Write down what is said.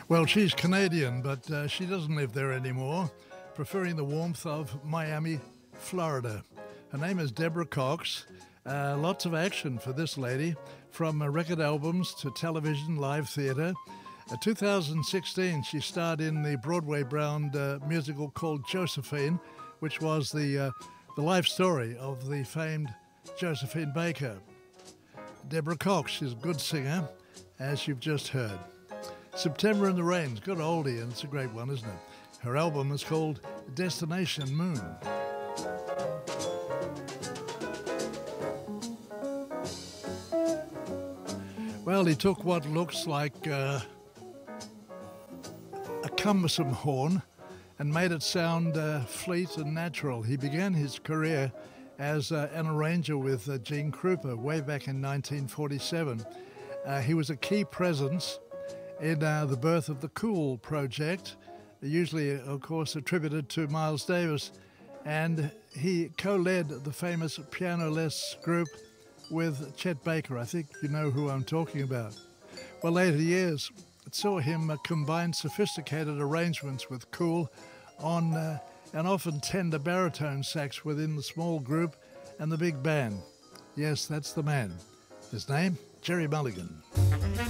Well, she's Canadian, but she doesn't live there anymore, preferring the warmth of Miami, Florida. Her name is Deborah Cox. Lots of action for this lady, from record albums to television, live theatre. 2016, she starred in the Broadway-bound musical called Josephine, which was the life story of the famed Josephine Baker. Deborah Cox, she's a good singer, as you've just heard. September in the Rain's good oldie, and it's a great one, isn't it? Her album is called Destination Moon. Well, he took what looks like a cumbersome horn and made it sound fleet and natural. He began his career as an arranger with Gene Krupa way back in 1947. He was a key presence in the birth of the Cool project, usually, of course, attributed to Miles Davis. And he co-led the famous piano-less group with Chet Baker. I think you know who I'm talking about. Well, later years saw him combine sophisticated arrangements with Cool on an often tender baritone sax within the small group and the big band. Yes, that's the man. His name, Gerry Mulligan.